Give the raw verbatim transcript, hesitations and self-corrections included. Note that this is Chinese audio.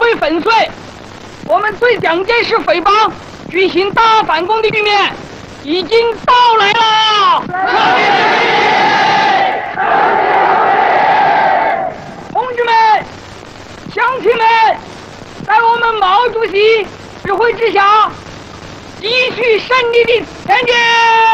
灰粉碎我们最蒋介石匪帮举行大反攻的局面已经到来了。同志们、乡亲们，在我们毛主席指挥之下，继续胜利的前进。